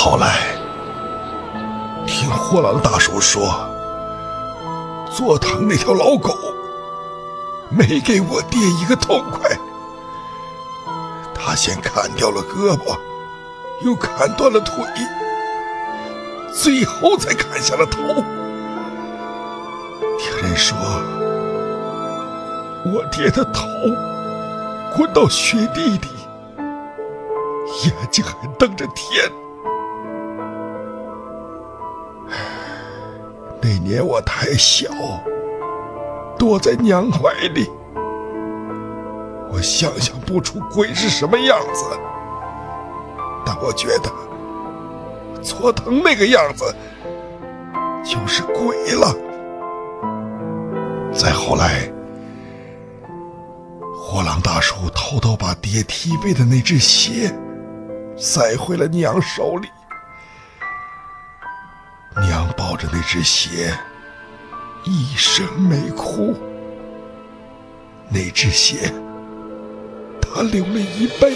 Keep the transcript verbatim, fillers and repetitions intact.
后来听货郎大叔说，坐堂那条老狗没给我爹一个痛快，他先砍掉了胳膊，又砍断了腿，最后才砍下了头。听人说，我爹的头滚到雪地里，眼睛还瞪着天。那年我太小，躲在娘怀里，我想象不出鬼是什么样子，但我觉得佐藤那个样子就是鬼了。再后来，货郎大叔偷偷把爹踢飞的那只鞋塞回了娘手里，娘抱着那只鞋一声没哭，那只鞋她留了一辈